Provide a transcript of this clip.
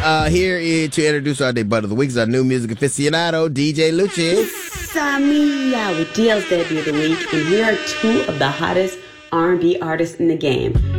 To introduce our debut of the week is our new music aficionado, DJ Lucci. Samia with DL's debut of the week, and here are two of the hottest R&B artists in the game.